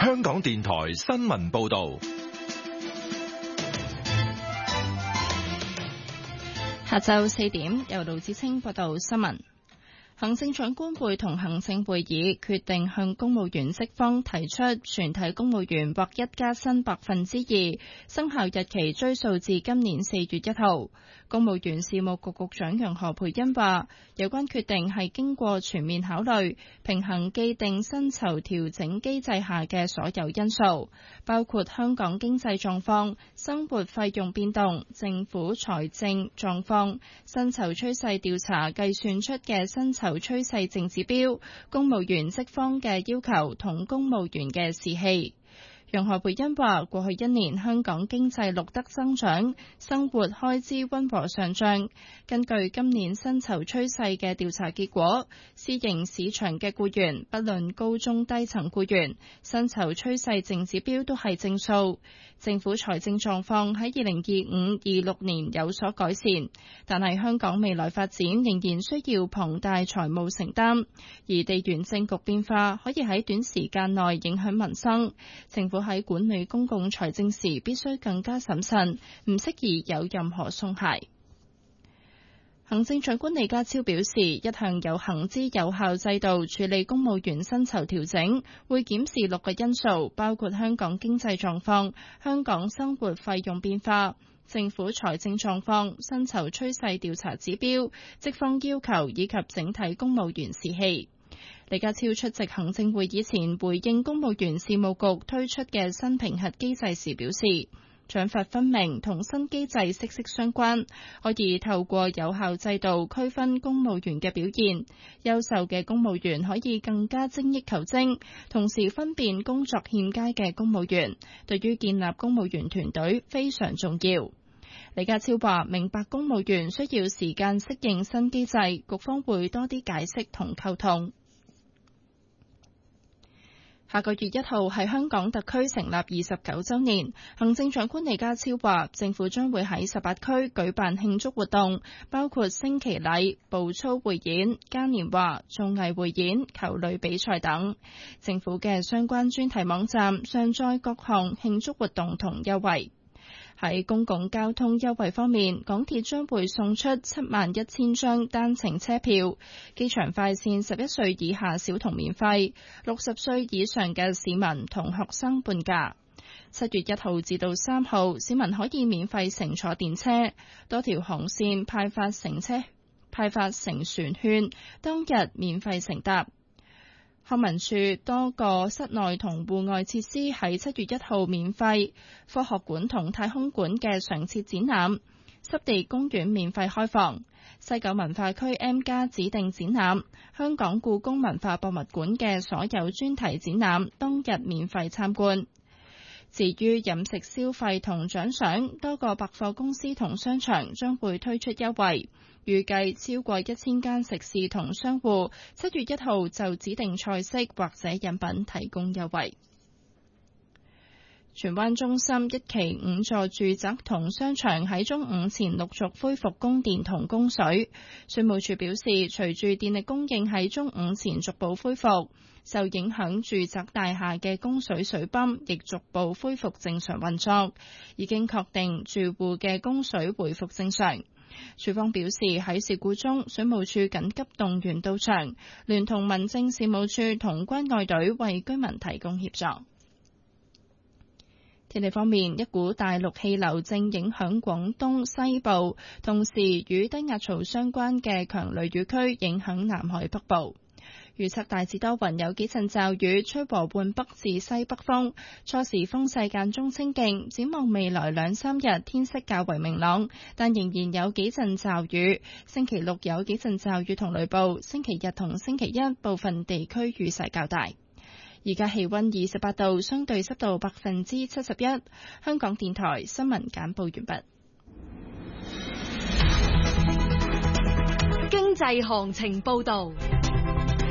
香港電台新聞報道。 下晝4點，由盧子清報道新聞。行政長官會同行政會議決定向公務員職方提出全體公務員獲一加薪2%，生效日期追溯至今年4月1號。公務員事務局局長楊何蓓茵話，有關決定係經過全面考慮，平衡既定薪酬調整機制下嘅所有因素，包括香港經濟狀況、生活費用變動、政府財政狀況、薪酬趨勢調查計算出嘅薪酬趨勢淨指標、公務員職方嘅要求同公務員嘅士氣。楊何蓓茵話：過去1年香港經濟錄得增長，生活開支溫和上漲。根據今年薪酬趨勢嘅調查結果，私營市場嘅僱員，不論高中低層僱員，薪酬趨勢淨指標都係正數。政府財政狀況喺2025-26年有所改善，但係香港未來發展仍然需要龐大財務承擔，而地緣政局變化可以喺短時間內影響民生。政府喺管理公共財政時必須更加審慎，唔適宜有任何鬆懈。行政長官李家超表示，一向有行之有效制度處理公務員薪酬調整，會檢視6個因素，包括香港經濟狀況、香港生活費用變化、政府財政狀況、薪酬趨勢調查指標、職方要求以及整體公務員士氣。李家超出席行政會議前回應公務員事務局推出嘅新評核機制時表示，獎罰分明同新機制息息相關，可以透過有效制度區分公務員嘅表現，優秀嘅公務員可以更加精益求精，同時分辨工作欠佳嘅公務員，對於建立公務員團隊非常重要。李家超話：明白公務員需要時間適應新機制，局方會多啲解釋同溝通。下個月1號係香港特區成立29週年，行政長官李家超話，政府將會喺18區舉辦慶祝活動，包括升旗禮、步操匯演、嘉年華、綜藝匯演、球類比賽等。政府嘅相關專題網站上載各項慶祝活動同優惠。喺公共交通優惠方面，港鐵將會送出71000張單程車票，機場快線11歲以下小童免費，60歲以上嘅市民同學生半價。7月1號至到3號，市民可以免費乘坐電車，多條航線派發乘船券，當日免費乘搭。康文署多個室內同戶外設施喺7月1號免費，科學館同太空館嘅常設展覽、濕地公園免費開放，西九文化區 M+ 指定展覽、香港故宮文化博物館嘅所有專題展覽當日免費參觀。至於飲食消費同獎賞，多個百貨公司同商場將會推出優惠，預計超過1000間食肆同商戶7月1號就指定菜式或者飲品提供優惠。荃灣中心1期5座住宅同商場喺中午前陸續恢復供電同供水。水務署表示，隨住電力供應喺中午前逐步恢復，受影響住宅大廈嘅供水水泵亦逐步恢復正常運作，已經確定住戶嘅供水回復正常。署方表示，喺事故中，水務署緊急動員到場，聯同民政事務處同關愛隊為居民提供協助。天氣方面，一股大陸氣流正影響廣東西部，同時與低壓槽相關嘅強雷雨區影響南海北部。預測大致多雲，有幾陣驟雨，吹和緩北至西北風，初時風勢間中清勁。展望未來2-3日，天色較為明朗，但仍然有幾陣驟雨。星期六有幾陣驟雨同雷暴，星期日同星期一部分地區雨勢較大。而家氣溫28度，相對濕度71%。香港電台新聞簡報完畢。 經濟行情報道。